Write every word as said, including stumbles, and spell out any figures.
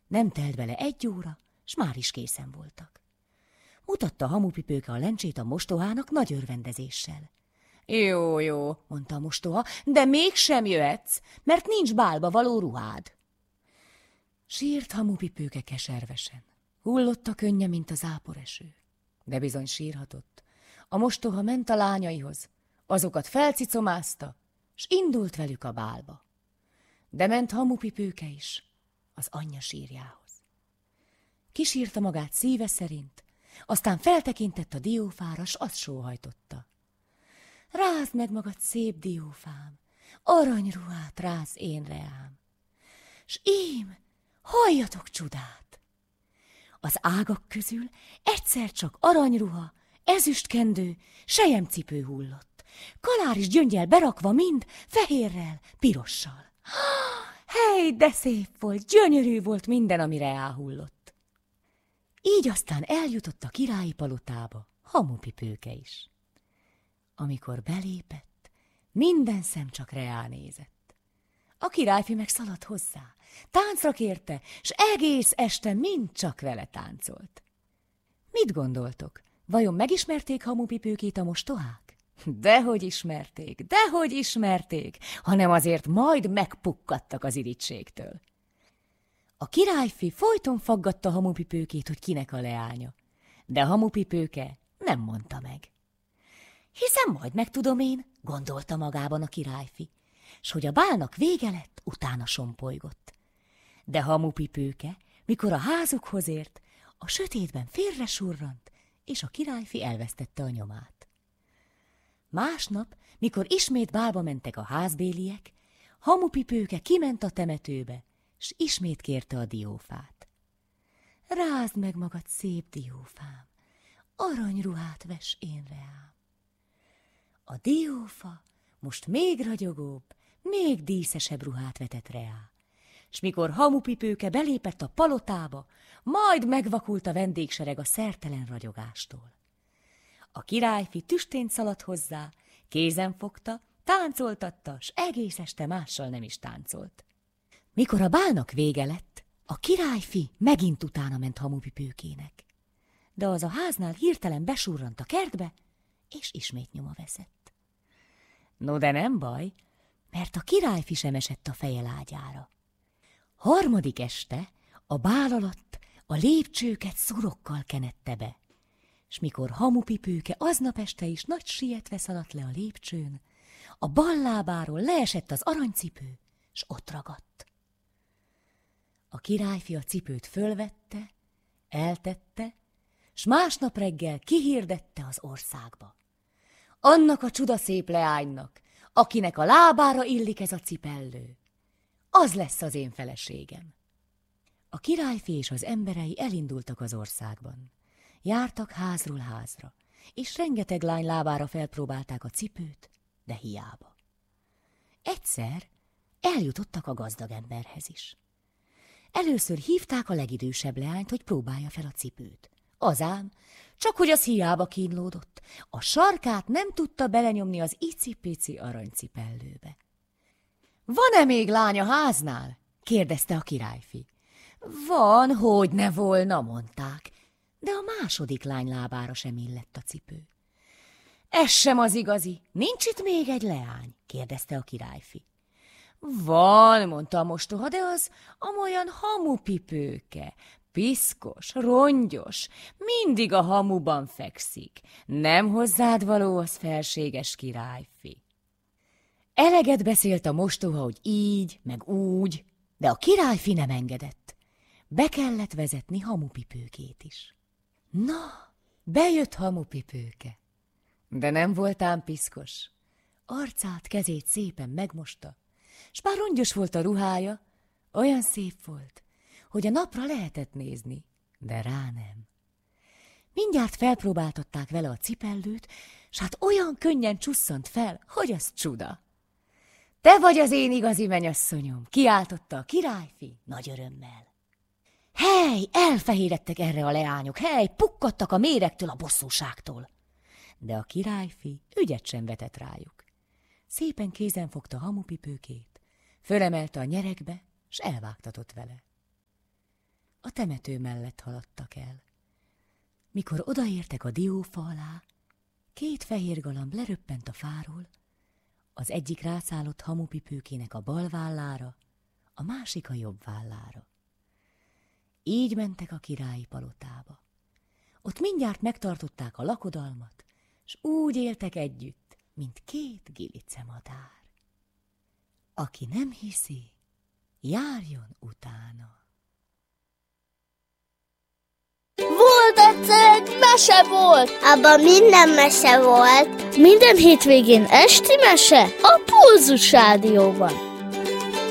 Nem telt bele egy óra, s már is készen voltak. Mutatta Hamupipőke a lencsét a mostohának nagy örvendezéssel. Jó, jó, mondta a mostoha, de mégsem jöhetsz, mert nincs bálba való ruhád. Sírt Hamupipőke keservesen. Hullott a könnye, mint a záporeső. De bizony sírhatott. A mostoha ment a lányaihoz, azokat felcicomázta, s indult velük a bálba. De ment Hamupipőke is az anyja sírjához. Kisírta magát szíve szerint, aztán feltekintett a diófára, s azt sóhajtotta. Rázd meg magad, szép diófám, aranyruhát ráz én reám. S ím, halljatok csodát! Az ágak közül egyszer csak aranyruha, ezüstkendő, selyemcipő hullott, kaláris gyöngyel berakva mind, fehérrel, pirossal. Hely, de szép volt, gyönyörű volt minden, amire elhullott. Így aztán eljutott a királyi palotába Hamupipőke is. Amikor belépett, minden szem csak reá nézett. A királyfi meg szaladt hozzá, táncra kérte, s egész este mind csak vele táncolt. Mit gondoltok? Vajon megismerték Hamupipőkét a mostohák? Dehogy ismerték, dehogy ismerték, hanem azért majd megpukkadtak az irítségtől. A királyfi folyton faggatta Hamupipőkét, hogy kinek a leánya, de Hamupipőke nem mondta meg. Hiszen majd megtudom én, gondolta magában a királyfi, s hogy a bálnak vége lett, utána sompolygott. De Hamupipőke, mikor a házukhoz ért, a sötétben félre surrant, és a királyfi elvesztette a nyomát. Másnap, mikor ismét bálba mentek a házbéliek, Hamupipőke kiment a temetőbe, s ismét kérte a diófát. Rázd meg magad, szép diófám, aranyruhát vess én reám. A diófa most még ragyogóbb, még díszesebb ruhát vetett reá, s mikor Hamupipőke belépett a palotába, majd megvakult a vendégsereg a szertelen ragyogástól. A királyfi tüstént szaladt hozzá, kézen fogta, táncoltatta, s egész este mással nem is táncolt. Mikor a bálnak vége lett, a királyfi megint utána ment Hamupipőkének. De az a háznál hirtelen besurrant a kertbe, és ismét nyoma veszett. No, de nem baj, mert a királyfi sem esett a feje lágyára. Harmadik este a bál alatt a lépcsőket szurokkal kenette be, s mikor Hamupipőke aznap este is nagy sietve szaladt le a lépcsőn, a bal lábáról leesett az aranycipő, s ott ragadt. A királyfi a cipőt fölvette, eltette, s másnap reggel kihirdette az országba. Annak a csudaszép leánynak, akinek a lábára illik ez a cipellő, az lesz az én feleségem. A királyfi és az emberei elindultak az országban. Jártak házról házra, és rengeteg lány lábára felpróbálták a cipőt, de hiába. Egyszer eljutottak a gazdag emberhez is. Először hívták a legidősebb leányt, hogy próbálja fel a cipőt. Azám, csak hogy az hiába kínlódott, a sarkát nem tudta belenyomni az icipici aranycipellőbe. Van-e még lány a háznál? Kérdezte a királyfi. Van, hogy ne volna, mondták, de a második lány lábára sem illett a cipő. Ez sem az igazi, nincs itt még egy leány? Kérdezte a királyfi. Van, mondta a mostoha, de az amolyan Hamupipőke, piszkos, rongyos, mindig a hamuban fekszik. Nem hozzád való az felséges királyfi. Eleget beszélt a mostoha, hogy így, meg úgy, de a királyfi nem engedett. Be kellett vezetni Hamupipőkét is. Na, bejött Hamupipőke, de nem voltán piszkos. Arcát, kezét szépen megmosta, s bár rongyos volt a ruhája, olyan szép volt, hogy a napra lehetett nézni, de rá nem. Mindjárt felpróbáltatták vele a cipellőt, s hát olyan könnyen csusszant fel, hogy az csuda. Te vagy az én igazi menyasszonyom, kiáltotta a királyfi nagy örömmel. Hely, elfehéredtek erre a leányok, hely, pukkadtak a méregtől, a bosszúságtól. De a királyfi ügyet sem vetett rájuk. Szépen kézen fogta Hamupipőkét, fölemelte a nyeregbe, s elvágtatott vele. a temető mellett haladtak el. Mikor odaértek a diófa alá, két fehér galamb leröppent a fáról, az egyik rászállott Hamupipőkének a bal vállára, a másik a jobb vállára. Így mentek a királyi palotába. Ott mindjárt megtartották a lakodalmat, s úgy éltek együtt, mint két gilicemadár. Aki nem hiszi, járjon utána. Volt egyszer egy mese volt! Abban minden mese volt. Minden hétvégén esti mese a Pulzus Rádióban.